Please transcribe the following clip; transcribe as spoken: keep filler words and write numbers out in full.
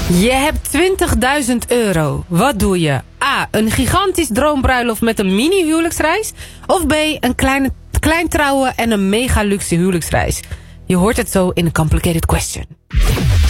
Je hebt twintigduizend euro. Wat doe je? A. Een gigantisch droombruiloft met een mini-huwelijksreis. Of B. Een kleine, klein trouwen en een mega luxe huwelijksreis. Je hoort het zo in een complicated question.